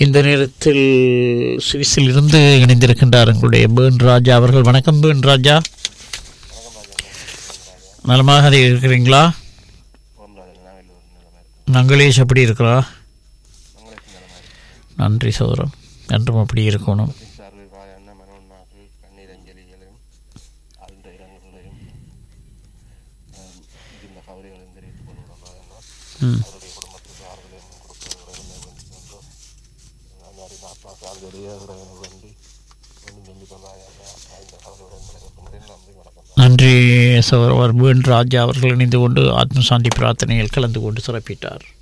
இந்த நேரத்தில் சுவிஸில் இருந்து இணைந்திருக்கின்றார் எங்களுடைய பேர்ன் ராஜா அவர்கள். வணக்கம் பேர்ன் ராஜா, நலமாக இருக்கிறீங்களா? நங்களேஷ் அப்படி இருக்கிறா? நன்றி சோதரம், என்றும் அப்படி இருக்கணும். நன்றி சகோதரர் பேர்ன் ராஜா அவர்கள் இணைந்து கொண்டு ஆத்ம சாந்தி பிரார்த்தனையில் கலந்து கொண்டு சிறப்பித்தார்.